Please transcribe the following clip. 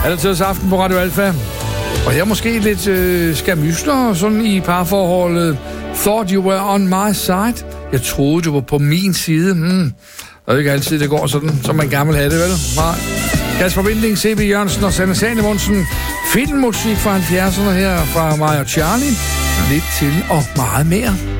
Altid aften på Radio Alfa. Og her måske lidt skamysler sådan i parforholdet. Thought you were on my side. Jeg troede, du var på min side. Det er ikke altid, det går sådan, som man gerne vil have det, vel? Nej. Kasper Winding, C.B. Jørgensen og Sanne Sanemonsen. Filmmusik fra 70'erne her fra mig og Charlie. Lidt til og meget mere.